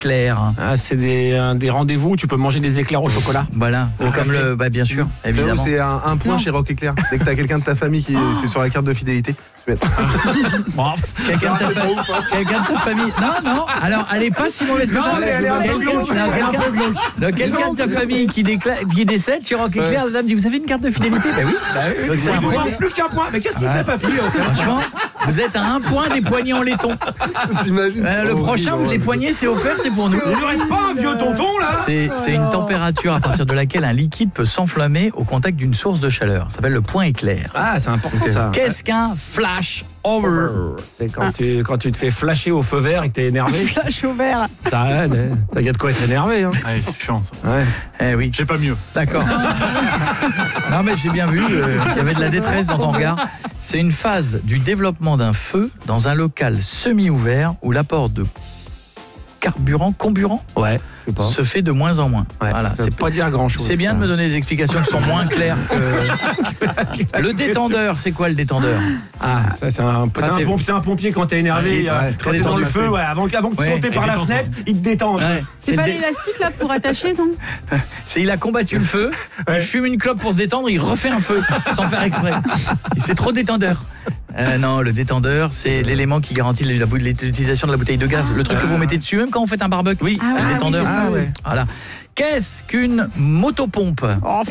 éclair. Ah, c'est des rendez-vous où tu peux manger des éclairs au chocolat. Voilà, c'est comme le... Bah, bien sûr, évidemment. C'est un point chez Rock Éclair. Dès que t'as quelqu'un de ta famille qui c'est sur la carte de fidélité, tu peux être... Quelqu'un de ta famille. Non. Alors, elle est pas si mauvaise que ça. Quelqu'un de ta famille qui décède chez Rock Éclair, la dame dit, vous avez une carte de fidélité? Ben oui. C'est un point. Plus qu'un point. Mais qu'est-ce qu'il fait, papy? Franchement, vous êtes à un point des poignets en laiton. T'imagines? Le prochain, les poignets, c'est offert, c'est pour nous. Il ne reste pas un vieux tonton, là? C'est une température à partir de laquelle un liquide peut s'enflammer au contact d'une source de chaleur. Ça s'appelle le point éclair. Ah, c'est important, ça. Qu'est-ce qu'un flash over? C'est quand tu te fais flasher au feu vert et que t'es énervé. Flash au vert. Ça y a de quoi être énervé. Hein. Allez, c'est chiant ça. Ouais. Eh oui. J'ai pas mieux. D'accord. Non mais j'ai bien vu, il y avait de la détresse dans ton regard. C'est une phase du développement d'un feu dans un local semi-ouvert où l'apport de comburant Ouais, je sais pas. se fait de moins en moins. Ouais, Voilà, ça veut pas dire grand-chose. C'est bien ça. de me donner des explications qui sont moins claires que... Le détendeur, c'est quoi le détendeur? Ah, ça c'est un pompier quand t'es énervé, quand t'es dans le feu, avant que tu sautes par la fenêtre, il te détend. Ouais, C'est pas l'élastique là pour attacher, non? Il a combattu le feu, il fume une clope pour se détendre, il refait un feu sans faire exprès. C'est trop détendeur. Non, le détendeur, c'est l'élément qui garantit l'utilisation de la bouteille de gaz. Le truc que vous mettez dessus, même quand vous faites un barbecue. Oui, c'est le détendeur. Oui, c'est ça, ouais. Voilà. Qu'est-ce qu'une motopompe?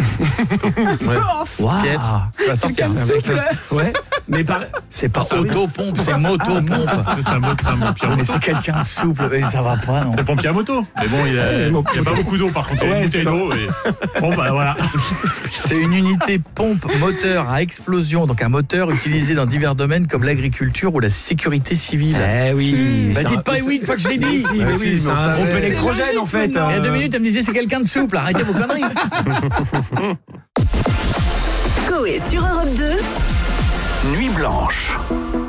Piètre, tu vas sortir. Ouais, mais c'est pas autopompe, c'est motopompe. C'est un mot Pierre. Mais c'est quelqu'un de souple, mais ça va pas, non? C'est pompier à moto. Mais bon, il y a pas beaucoup d'eau par contre. Il y a une bouteille d'eau. Bon, bah voilà. C'est une unité pompe moteur à explosion, donc un moteur utilisé dans divers domaines comme l'agriculture ou la sécurité civile. Eh oui. Bah dites pas oui une fois que je l'ai dit. Oui, c'est un groupe électrogène en fait. Il y a 2 minutes, elle me disait c'est quelqu'un de souple, arrêtez vos conneries. Coé sur Europe 2. Nuit blanche.